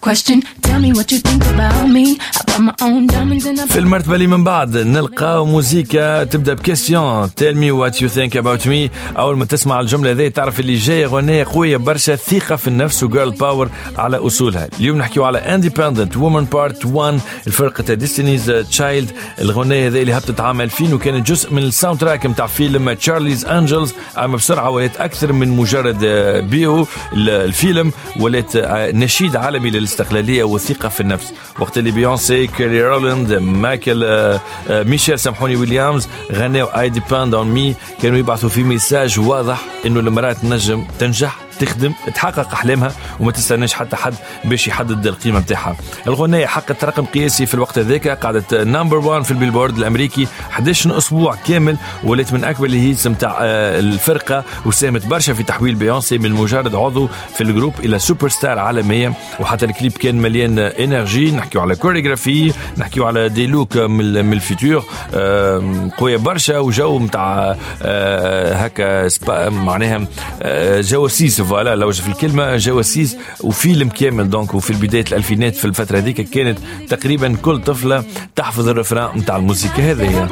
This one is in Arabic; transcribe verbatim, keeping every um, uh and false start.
question. Tell me what you think about me. I buy my own diamonds and I... في المرتبة اللي من بعد نلقى موسيقى تبدأ بكيسيون. Tell me what you think about me. أول ما تسمع الجملة ذي تعرف اللي جاي غنية قوية برشا، ثقة في النفس وجيرل باور على أصولها. اليوم نحكيو على Independent Woman Part واحد، الفرقة ديستنيز تشايلد. الغنية ذي اللي هبطت عام ألفين وكانت جزء من الساوند تراك متاع فيلم تشارليز أنجلز. أما بسرعة ولات أكثر من مجرد بيو الفيلم، ولات نشيد عالمي للاستقلالية والثقة في النفس. وقت اللي بيونسي، كيري رولاند، مايكل ميشيل سامحوني ويليامز غناو I Depend on Me، كانوا يبعثوا في ميساج واضح إنه المرأة تنجم تنجح، تخدم، تحقق أحلامها وما تستناش حتى حد باش يحدد القيمة متاعها. الغنية حققت رقم قياسي في الوقت هذاك، قعدت نمبر وان في البيلبورد الأمريكي إحدى عشر أسبوع كامل، ولات من أكبر الهيتس متاع الفرقة، وساهمت برشا في تحويل بيونسي من مجرد عضو في الجروب إلى سوبر ستار عالمية. وحتى الكليب كان مليان إنرجي، نحكيو على كوريغرافي، نحكيو على دي لوك من الفيتور قوية برشا، وجو متاع هكا معناها جواسيس، فوالا لو في الكلمة جواسيس، وفيلم كامل. دونك وفي البداية الألفينات في الفترة هذيك كانت تقريبا كل طفلة تحفظ الرفران متاع الموسيقى هذه.